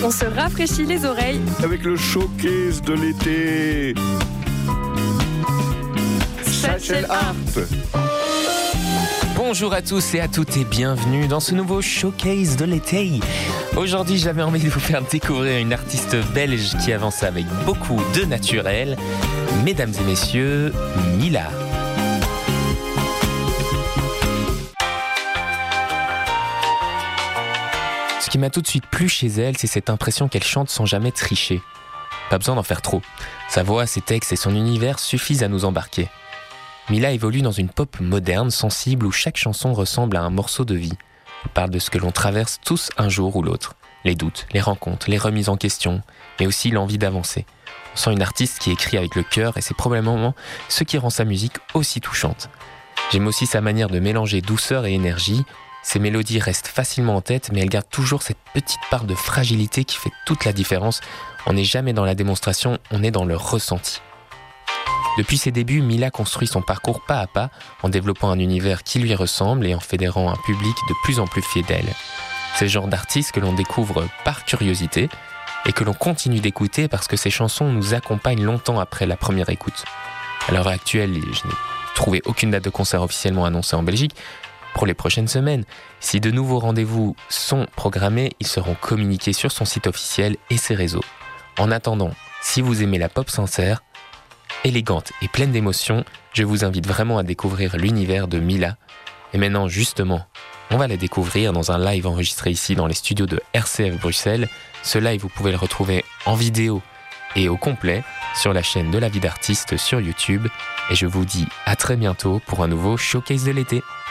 On se rafraîchit les oreilles avec le showcase de l'été. Satchel Art. Bonjour à tous et à toutes et bienvenue dans ce nouveau showcase de l'été. Aujourd'hui, j'avais envie de vous faire découvrir une artiste belge qui avance avec beaucoup de naturel. Mesdames et messieurs, Mila. Ce qui m'a tout de suite plu chez elle, c'est cette impression qu'elle chante sans jamais tricher. Pas besoin d'en faire trop. Sa voix, ses textes et son univers suffisent à nous embarquer. Mila évolue dans une pop moderne, sensible, où chaque chanson ressemble à un morceau de vie. Elle parle de ce que l'on traverse tous un jour ou l'autre. Les doutes, les rencontres, les remises en question, mais aussi l'envie d'avancer. On sent une artiste qui écrit avec le cœur et c'est probablement ce qui rend sa musique aussi touchante. J'aime aussi sa manière de mélanger douceur et énergie. Ses mélodies restent facilement en tête, mais elle garde toujours cette petite part de fragilité qui fait toute la différence. On n'est jamais dans la démonstration, on est dans le ressenti. Depuis ses débuts, Mila construit son parcours pas à pas, en développant un univers qui lui ressemble et en fédérant un public de plus en plus fidèle. C'est le genre d'artiste que l'on découvre par curiosité et que l'on continue d'écouter parce que ses chansons nous accompagnent longtemps après la première écoute. À l'heure actuelle, je n'ai trouvé aucune date de concert officiellement annoncée en Belgique pour les prochaines semaines. Si de nouveaux rendez-vous sont programmés, ils seront communiqués sur son site officiel et ses réseaux. En attendant, si vous aimez la pop sincère, élégante et pleine d'émotions, je vous invite vraiment à découvrir l'univers de Mila. Et maintenant, justement, on va la découvrir dans un live enregistré ici dans les studios de RCF Bruxelles. Ce live, vous pouvez le retrouver en vidéo et au complet sur la chaîne de La Vie d'Artiste sur YouTube. Et je vous dis à très bientôt pour un nouveau showcase de l'été.